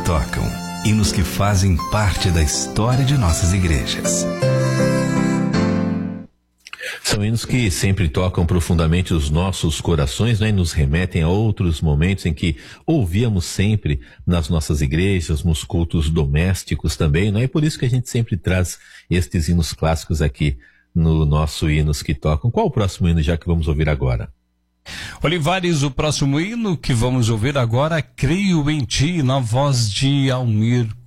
tocam, hinos que fazem parte da história de nossas igrejas. São hinos que sempre tocam profundamente os nossos corações, né? E nos remetem a outros momentos em que ouvíamos sempre nas nossas igrejas, nos cultos domésticos também, né? E por isso que a gente sempre traz estes hinos clássicos aqui no nosso Hinos que Tocam. Qual o próximo hino já que vamos ouvir agora? Olivares, o próximo hino que vamos ouvir agora, Creio em Ti, na voz de Almir